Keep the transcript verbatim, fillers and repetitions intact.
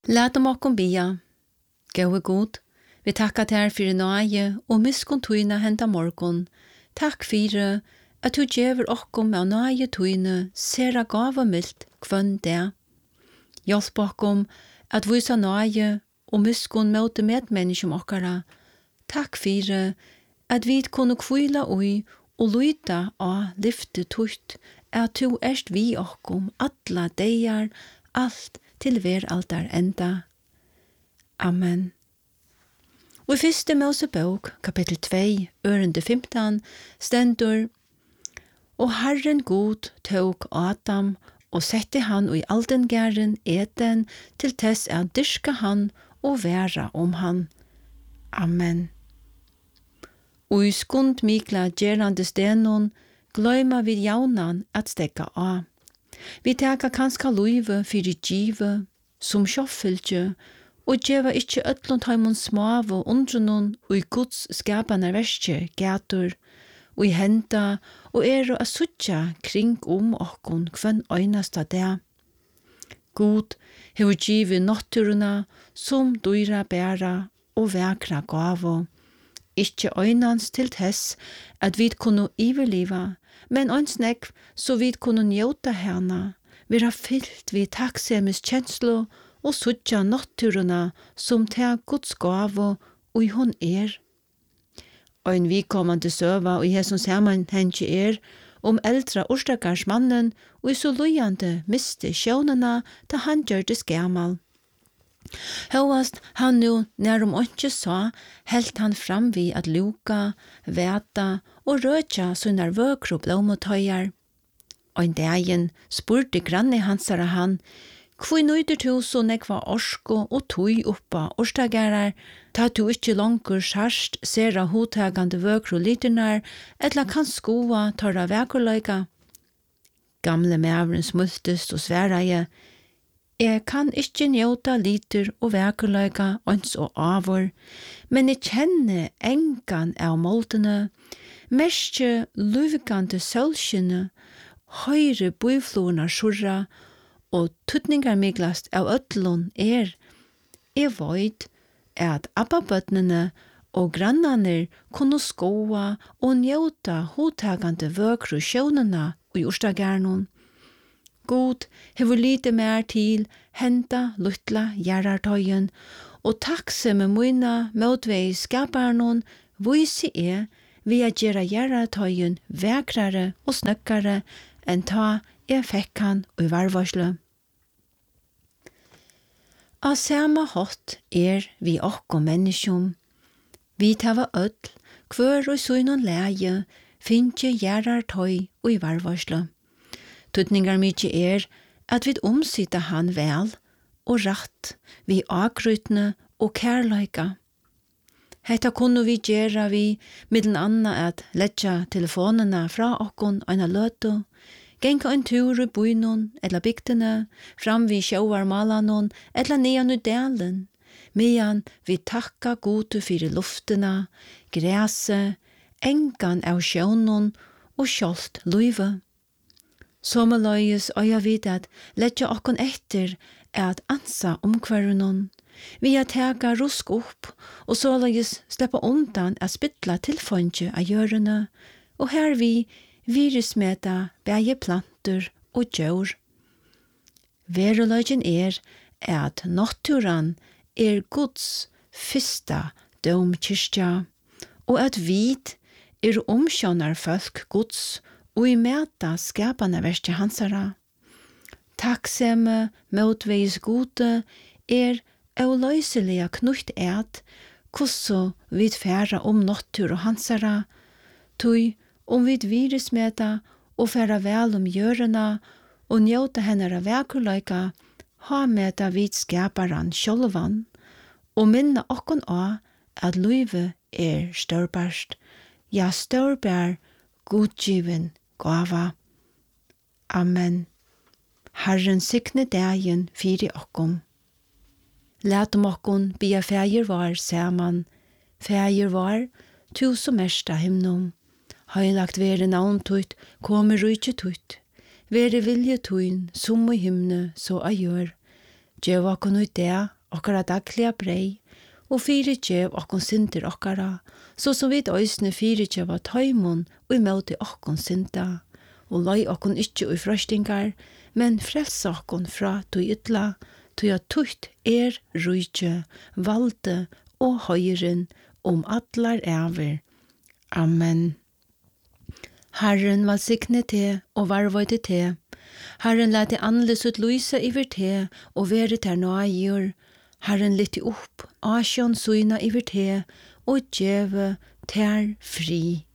Lat om okkom bia. Gåe god, vi takka ter fyrir nøye og miskun tuina henta morgon. Takk fyrir at du gjever okkom av nøye tuine sera gava milt kvønn det. Hjelp okkom at visa nøye og miskun møte medmenneskjum okkara. Takk fyrir at vi kunne kvila ui og luita av lyfte tutt at du erst vi okkom atla deiar alt til ver altar enda. Amen. Og i fyrste Mosebok, kapittel två, ørende femton, stendur: Og Herren god tog Adam og sette han i aldengæren eten til tess at dyrka han og væra om han. Amen. Og i skund mikla gerande stenon gløyma vid jaunan at stekka av. Vi teka kanska luive fyrir give, som sjoffylgje, og djeva ikkje ötlund haimon smave undrunon og i Guds skapane verskje gatur, og i henda og er a suttja kring om okkon kvann øynasta det. God hever give natturuna som dyra bæra og vekra gavo, ikkje øynans til tess at vi kunne iverliva, men ønsnekv så vi kunne njóta hana, vera fyllt vi takksemis kjenslo og suttja natturuna som ta Guds gavo og i hon er. Ein vikommande søva og i hesson saman hentje er om eldra orstakarsmannen og i så lujande miste sjånana ta han gjørdes gamal. Høvast han nu nærum åndsje sa, helt han fram vi at luka, veta og røtja sunnar vøkro blåmotøyar. Ein dagen spurte granne hansara han: Kvoi nøyder du så nekva orsko og tui oppa orstagarar, ta du ikkje langkur sjarst sera hotagande vøkro liternar, etla kan skoa torra vekorløyga? Gamle mævren smultest og sveraje: Jeg kan ikkje njóta liter og vekorløyga ons og avor, men jeg kjenner engan av moldene, mestje luvgande sølskinne, høyre bøyflorna sjurra, og tutningar miglast av ötlun er, jeg veit at abbabøtnene og grannane kunne skoa og njóta hotagande vøkru sjånene og jorstagærnon. God hever lite mer til henta luttla gjerartøyen, og takse med møyna møtvei skaparnon vise er vi a gjera gjerartøyen vekrare og snøkkare enn ta jeg fikk han i varvarsle. Av samme hatt er vi okko menneskjom. Vi tava öll, kvør og søgnon leie, finnje gjerartøy og i varvarsle. Tutningar mykje er at vi omsita han vel og ratt, vi akrytne og kærleika. Hetta kunne vi gjera vi middelen anna at letja telefonene fra okkon eina løtu, genka en tur i bøynon eller bygdene, fram vi sjåvar malanon eller nean i delen, medan vi takka gode fyrir luftena, græse, engan av sjånon og sjålt luive. Sommerløyes øya vid at letja okkon etter at ansa omkvarunon. Vi har tega rusk opp, og såleis sleppa undan at spytla tilfondje av gjørene, og her vi virusmeta bæje planter og djør. Veroløgjen er at naturan er Guds fyrsta domkyrkja, og at vid er omsjonar folk Guds og i meta skapane verste hansara. Takksemme motveis gode er euløyselige knutt et, kusso vid færa om natur og hansara, tui om vid virusmeta og færa vel om gjørena og njóta hennara vekurløyka, ha meta vid skaparan sjolvan, og minna okkon av at luive er størbarst, ja størbar godgiven gava. Amen. Herren sikne dagen fyri okkom. Lat om okkon bia fægir var saman, fægir var, tu som ersta himnum. Heilagt vere navn tutt, komme rujtje tutt. Vere vilje tuin, som i himne, så a gjør. Djev okkon ut det, okkara dagliga brei, og fyrirgjev okkon synder okkara, så som vi òsne fyrirgjeva tøymon og imøte okkon synda, og løy okkon ikkje ui frøstingar, men frelsa okkon fra tui ytla, tui at tutt er rujtje, valde og høyren om atlar æver. Amen. Herren valsikne te og varvøyde te. Herren lette anles ut lyse iver te og vere ter nøyjur. Herren litte opp asjon suina iver te og djeve ter fri.